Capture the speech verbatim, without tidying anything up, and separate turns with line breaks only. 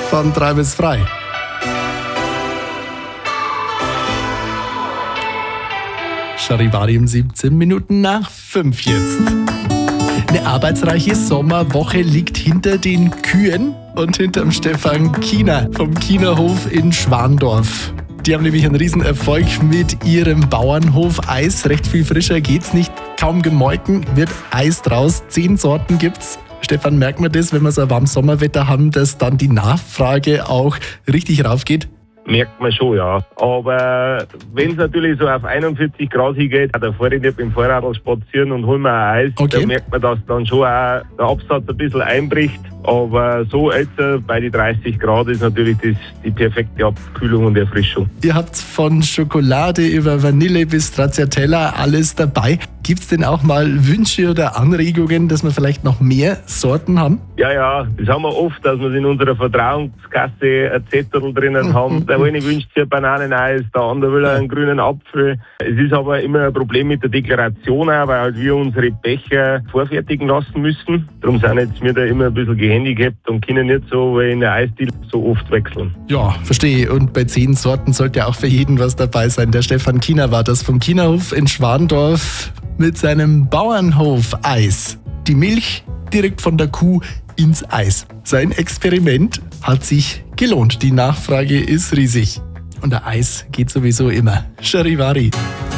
von drei bis frei. Charivari um siebzehn Minuten nach fünf jetzt. Eine arbeitsreiche Sommerwoche liegt hinter den Kühen und hinterm Stefan Kiener vom Kienerhof in Schwandorf. Die haben nämlich einen Riesenerfolg mit ihrem Bauernhof Eis. Recht viel frischer geht's nicht. Kaum gemolken wird Eis draus. Zehn Sorten gibt's. Stefan, merkt man das, wenn wir so ein warmes Sommerwetter haben, dass dann die Nachfrage auch richtig raufgeht?
Merkt man schon, ja. Aber wenn es natürlich so auf einundvierzig Grad hingeht, da fahre ich nicht mit dem Fahrrad spazieren und hole mir ein Eis.
Okay.
Da merkt man, dass dann schon auch der Absatz ein bisschen einbricht. Aber so jetzt bei den dreißig Grad ist natürlich das die perfekte Abkühlung und Erfrischung.
Ihr habt von Schokolade über Vanille bis Stracciatella alles dabei. Gibt's denn auch mal Wünsche oder Anregungen, dass wir vielleicht noch mehr Sorten haben?
Ja, ja, das haben wir oft, dass wir in unserer Vertrauenskasse ein Zettel drinnen haben. Der eine wünscht sich ein Bananeneis, der andere will einen grünen Apfel. Es ist aber immer ein Problem mit der Deklaration, auch, weil halt wir unsere Becher vorfertigen lassen müssen. Darum sind jetzt wir da immer ein bisschen gehandicapt und können nicht so wie in der Eisdiele so oft wechseln.
Ja, verstehe. Und bei zehn Sorten sollte ja auch für jeden was dabei sein. Der Stefan Kiener war das vom Kienerhof in Schwandorf mit seinem Bauernhof Eis. Die Milch direkt von der Kuh ins Eis. Sein Experiment hat sich gelohnt. Die Nachfrage ist riesig. Und der Eis geht sowieso immer. Charivari.